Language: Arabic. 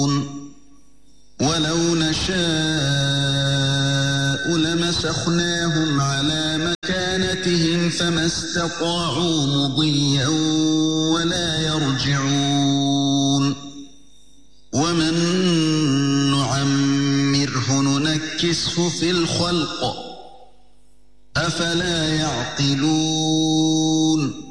ولو نشاء لمسخناهم على مكانتهم فما استطاعوا مضيا ولا يرجعون ومن نعمره ننكسه في الخلق أفلا يعقلون